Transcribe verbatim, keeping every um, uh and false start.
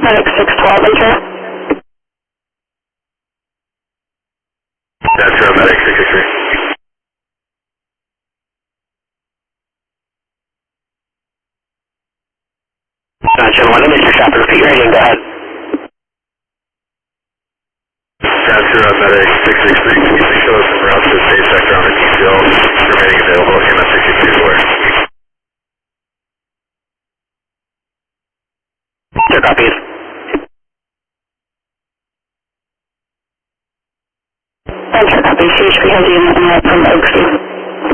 Medic six twelve, enter. That's uh, Medic six six three. Uh, Channel one, Mister Shopper, repeat your rating, go ahead. That's uh, Medic six six three. Can you show us some routes to safe sector on the T C L remaining available? C M S sixty-two four. Sir, copies.